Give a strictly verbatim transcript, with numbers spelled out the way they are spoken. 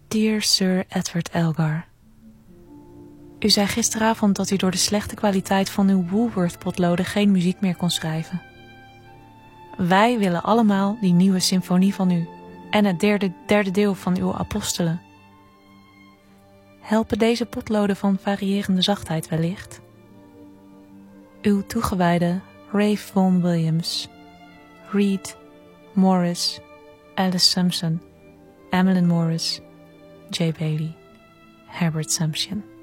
Dear Sir Edward Elgar. U zei gisteravond dat u door de slechte kwaliteit van uw Woolworth-potloden geen muziek meer kon schrijven. Wij willen allemaal die nieuwe symfonie van u en het derde, derde deel van uw apostelen. Helpen deze potloden van variërende zachtheid wellicht? Uw toegewijde Ralph Vaughan Williams, Reed, Morris, Alice Sampson, Emmeline Morris, J. Bailey, Herbert Sampson.